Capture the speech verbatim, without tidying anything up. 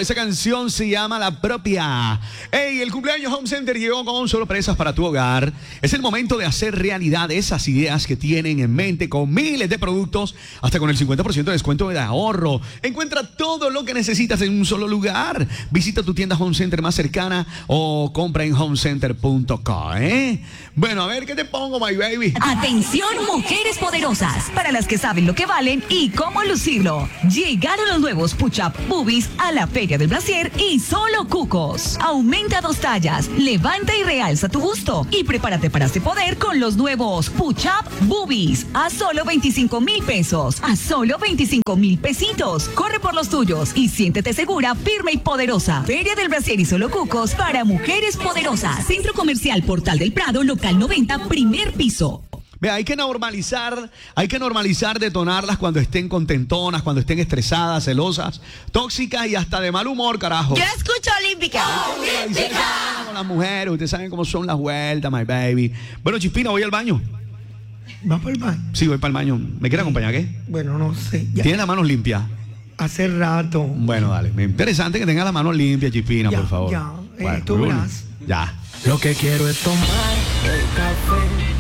esa canción se llama La Propia. Hey, el cumpleaños Home Center llegó con sorpresas para tu hogar. Es el momento de hacer realidad esas ideas que tienen en mente con miles de productos, hasta con el cincuenta por ciento de descuento de ahorro. Encuentra todo lo que necesitas en un solo lugar. Visita tu tienda Home Center más cercana o compra en home center punto co, ¿eh? Bueno, a ver, ¿qué te pongo, my baby? Atención, mujeres poderosas, para las que saben lo que valen y cómo lucirlo. Llegaron los nuevos Push-Up Boobies a la Feria del Brasier y solo cucos. Aumenta dos tallas, levanta y realza tu busto y prepárate para este poder con los nuevos Push-Up Boobies a solo veinticinco mil pesos, a solo veinticinco mil pesitos. Corre por los tuyos y siéntete segura, firme y poderosa. Feria del Brasier y solo cucos para mujeres poderosas. Centro Comercial Portal del Prado, local noventa, primer piso. Vea, hay que normalizar, hay que normalizar detonarlas cuando estén contentonas, cuando estén estresadas, celosas, tóxicas y hasta de mal humor, carajo. Yo escucho Olímpica. Olímpica. Con las mujeres, ustedes saben cómo son las vueltas, my baby. Bueno, Chispina, voy al baño. ¿Vas para el baño? Sí, voy para el baño. ¿Me quiere acompañar, qué? Bueno, no sé. Ya. ¿Tiene las manos limpias? Hace rato. Bueno, dale. Interesante que tenga las manos limpias, Chispina, ya, por favor. Ya, bueno, eh, tú verás. Ya. Lo que quiero es tomar el café